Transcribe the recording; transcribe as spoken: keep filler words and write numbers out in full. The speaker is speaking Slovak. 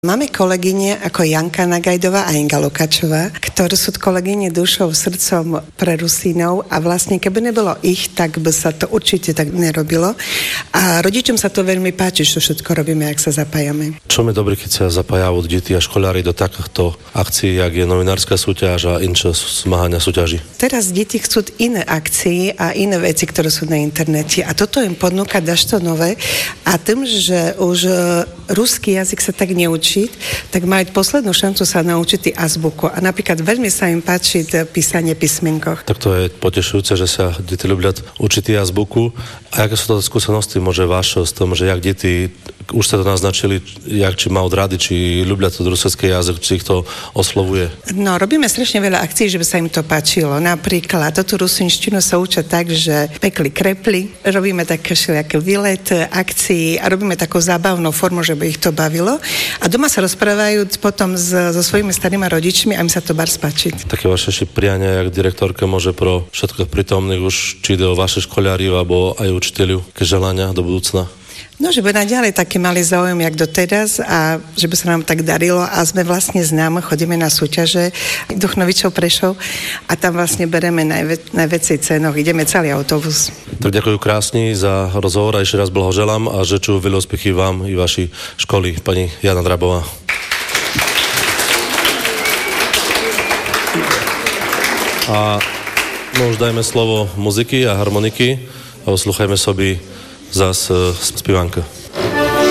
Máme kolegyne ako Janka Nagajdová a Inga Lukačová, ktoré sú kolegyne dušou, srdcom pre Rusínov a vlastne keby nebolo ich, tak by sa to určite tak nerobilo. A rodičom sa to veľmi páči, čo všetko robíme, ak sa zapájame. Čo je dobré, keď sa zapájajú deti a školári do takýchto akcií, jak je novinárska súťaž a inšie zmáhania súťaží? Teraz deti chcú iné akcie a iné veci, ktoré sú na internete a toto im ponúka dašto nové a tým, že už ruský jazyk sa tak neučí, tak majú poslednú šancu sa naučiť azbuku. A napríklad veľmi sa im páči písanie písmenkoch. Tak to je potešujúce, že sa deti ľubia učiť azbuku. A aké sú to skúsenosti, môže vaše s tom, že jak deti, už ste to naznačili, jak či majú rady, či ľubia to ruský jazyk, či ich to oslovuje? No, robíme strašne veľa akcií, že by sa im to páčilo. Napríklad, toto rusinštinu sa učia tak, že pekli krepli, robíme také všelijaké výlet, akcií a robíme takú zábavnú formu, že by ich to bavilo. A doma sa rozprávajú potom s, so svojimi starými rodičmi a im sa to bar spáči. Také vaše priania, jak direktorka môže pro všetkých prítomných, už či ide o vaše školáriu, alebo aj učiteľu, ke želania do budúcna? No, že by naďalej taký mali záujem, jak doteraz a že by sa nám tak darilo a sme vlastne známe, chodíme na súťaže Duchnovičov Prešov a tam vlastne bereme najvä- najväčší cenok, ideme celý autobus. Tak ďakujem krásne za rozhovor a ešte raz blahoželám a žeču veľa úspechy vám i vaši školy, pani Jana Drabová. A no už dajme slovo muziky a harmoniky a oslúchajme sobie zas zpěvánka.